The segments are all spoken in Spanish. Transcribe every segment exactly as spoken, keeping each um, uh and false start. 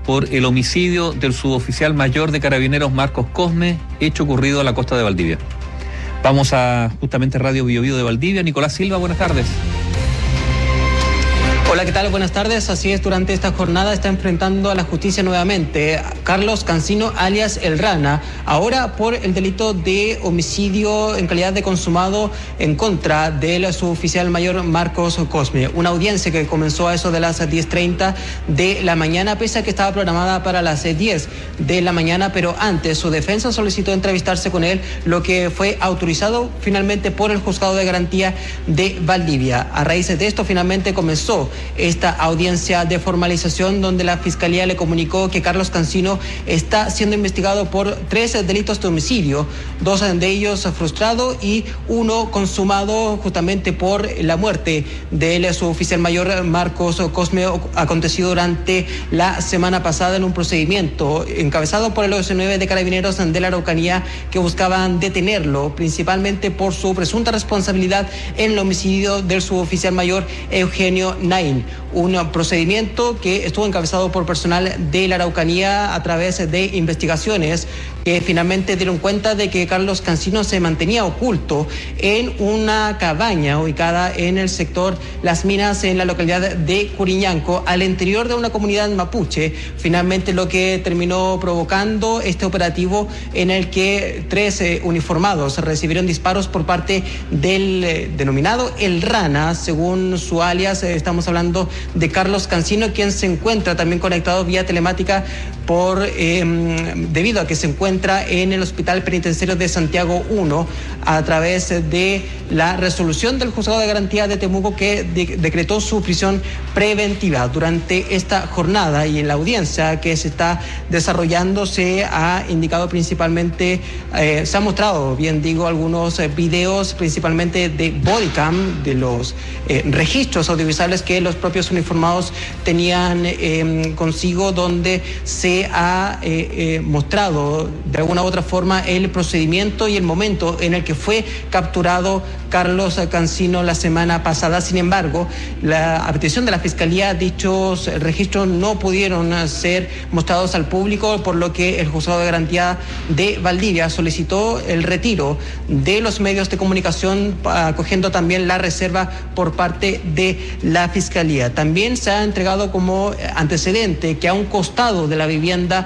por el homicidio del suboficial mayor de Carabineros Marcos Cosme, hecho ocurrido a la costa de Valdivia. Vamos a justamente Radio Bio Bio de Valdivia. Nicolás Silva, buenas tardes. Hola, ¿qué tal? Buenas tardes. Así es, durante esta jornada está enfrentando a la justicia nuevamente Carlos Cancino, alias El Rana, ahora por el delito de homicidio en calidad de consumado en contra del suboficial mayor Marcos Cosme. Una audiencia que comenzó a eso de las diez treinta de la mañana, pese a que estaba programada para las diez de la mañana, pero antes su defensa solicitó entrevistarse con él, lo que fue autorizado finalmente por el Juzgado de Garantía de Valdivia. A raíz de esto, finalmente comenzó esta audiencia de formalización, donde la Fiscalía le comunicó que Carlos Cancino está siendo investigado por tres delitos de homicidio, dos de ellos frustrado y uno consumado justamente por la muerte del suboficial mayor Marcos Cosme, acontecido durante la semana pasada en un procedimiento encabezado por el O S nueve de Carabineros de la Araucanía, que buscaban detenerlo principalmente por su presunta responsabilidad en el homicidio del suboficial mayor Eugenio Naín. Un procedimiento que estuvo encabezado por personal de la Araucanía a través de investigaciones que finalmente dieron cuenta de que Carlos Cancino se mantenía oculto en una cabaña ubicada en el sector Las Minas, en la localidad de Curiñanco, al interior de una comunidad mapuche. Finalmente, lo que terminó provocando este operativo en el que tres eh, uniformados recibieron disparos por parte del eh, denominado El Rana, según su alias. Eh, estamos hablando de Carlos Cancino, quien se encuentra también conectado vía telemática por eh, debido a que se encuentra en el Hospital Penitenciario de Santiago uno a través de la resolución del Juzgado de Garantía de Temuco, que de, decretó su prisión preventiva. Durante esta jornada y en la audiencia que se está desarrollando, se ha indicado principalmente, eh, se han mostrado, bien digo, algunos eh, videos principalmente de bodycam, de los eh, registros audiovisuales que los propios uniformados tenían eh, consigo, donde se ha eh, eh, mostrado de alguna u otra forma el procedimiento y el momento en el que fue capturado Carlos Cancino la semana pasada. Sin embargo, la, a petición de la Fiscalía, dichos registros no pudieron ser mostrados al público, por lo que el Juzgado de Garantía de Valdivia solicitó el retiro de los medios de comunicación, acogiendo también la reserva por parte de la Fiscalía. También se ha entregado como antecedente que a un costado de la vivienda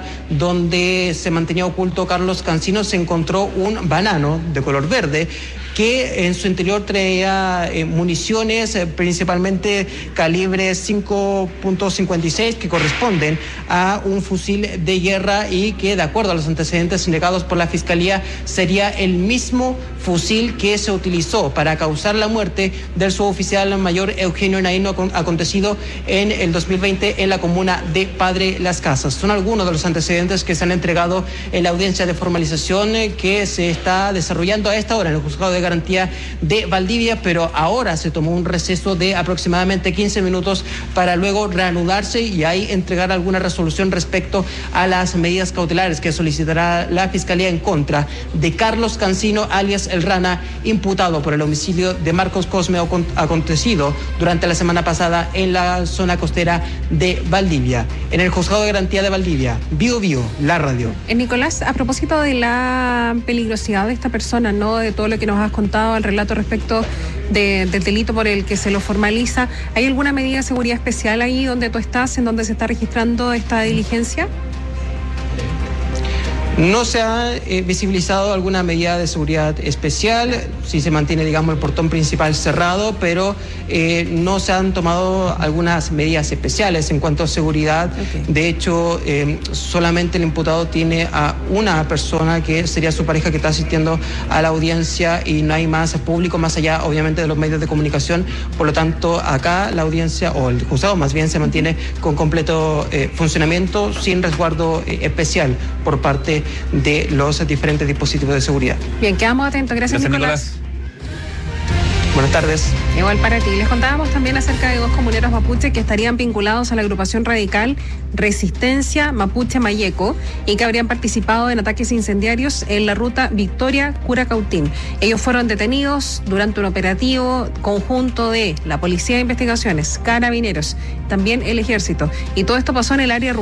donde se mantenía oculto Carlos Cancino se encontró un banano de color verde, que en su interior traía eh, municiones, eh, principalmente calibre cinco punto cincuenta y seis, que corresponden a un fusil de guerra y que, de acuerdo a los antecedentes indicados por la Fiscalía, sería el mismo fusil que se utilizó para causar la muerte del suboficial mayor Eugenio Naín, acontecido en el dos mil veinte en la comuna de Padre Las Casas. Son algunos de los antecedentes que se han entregado en la audiencia de formalización eh, que se está desarrollando a esta hora en el Juzgado de Garantía de Valdivia, pero ahora se tomó un receso de aproximadamente quince minutos para luego reanudarse y ahí entregar alguna resolución respecto a las medidas cautelares que solicitará la Fiscalía en contra de Carlos Cancino, alias El Rana, imputado por el homicidio de Marcos Cosme acontecido durante la semana pasada en la zona costera de Valdivia. En el Juzgado de Garantía de Valdivia, Bio Bio, la radio. Eh, Nicolás, a propósito de la peligrosidad de esta persona, ¿no?, de todo lo que nos has contado, el relato respecto de, del delito por el que se lo formaliza, ¿hay alguna medida de seguridad especial ahí donde tú estás, en donde se está registrando esta diligencia? No se ha eh, visibilizado alguna medida de seguridad especial, sí se mantiene, digamos, el portón principal cerrado, pero eh, no se han tomado algunas medidas especiales en cuanto a seguridad. Okay. De hecho, eh, solamente el imputado tiene a una persona, que sería su pareja, que está asistiendo a la audiencia, y no hay más público más allá, obviamente, de los medios de comunicación. Por lo tanto, acá la audiencia, o el juzgado más bien, se mantiene con completo eh, funcionamiento, sin resguardo eh, especial por parte de los diferentes dispositivos de seguridad. Bien, quedamos atentos. Gracias, Gracias Nicolás. Nicolás. Buenas tardes. Igual para ti. Les contábamos también acerca de dos comuneros mapuche que estarían vinculados a la agrupación radical Resistencia Mapuche Mayeco y que habrían participado en ataques incendiarios en la ruta Victoria-Curacautín. Ellos fueron detenidos durante un operativo conjunto de la Policía de Investigaciones, Carabineros, también el Ejército. Y todo esto pasó en el área rural